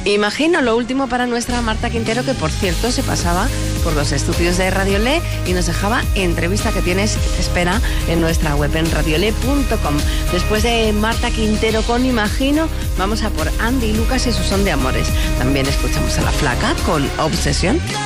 Imagino, lo último para nuestra Marta Quintero, que por cierto se pasaba por los estudios de Radiolé y nos dejaba entrevista que tienes, espera, en nuestra web en radiolé.com. Después de Marta Quintero con Imagino, vamos a por Andy Lucas y su Son de Amores. También escuchamos a La Flaca con Obsesión.